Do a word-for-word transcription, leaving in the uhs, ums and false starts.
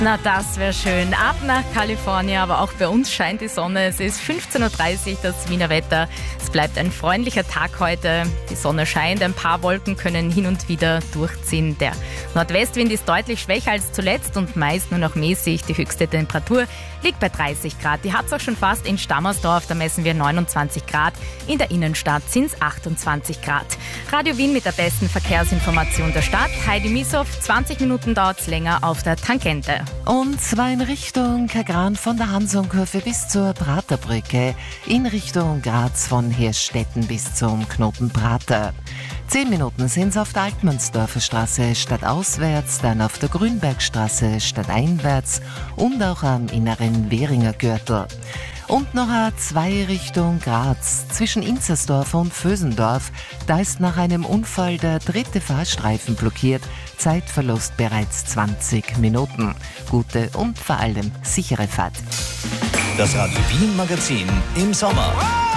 Na, das wäre schön. Ab nach Kalifornien, aber auch bei uns scheint die Sonne. Es ist fünfzehn Uhr dreißig, das Wiener Wetter. Es bleibt ein freundlicher Tag heute. Die Sonne scheint, ein paar Wolken können hin und wieder durchziehen. Der Nordwestwind ist deutlich schwächer als zuletzt und meist nur noch mäßig. Die höchste Temperatur liegt bei dreißig Grad. Die hat es auch schon fast in Stammersdorf, da messen wir neunundzwanzig Grad. In der Innenstadt sind es achtundzwanzig Grad. Radio Wien mit der besten Verkehrsinformation der Stadt. Heidi Missow, zwanzig Minuten dauert es länger auf der Tangente. Und zwar in Richtung Kagran von der Hansonkurve bis zur Praterbrücke, in Richtung Graz von Hirstetten bis zum Knoten Prater. Zehn Minuten sind es auf der Altmannsdorfer Straße stadtauswärts, dann auf der Grünbergstraße stadteinwärts und auch am inneren Währinger Gürtel. Und noch A zwei Richtung Graz, zwischen Inzersdorf und Vösendorf. Da ist nach einem Unfall der dritte Fahrstreifen blockiert. Zeitverlust bereits zwanzig Minuten. Gute und vor allem sichere Fahrt. Das Radio Wien Magazin im Sommer.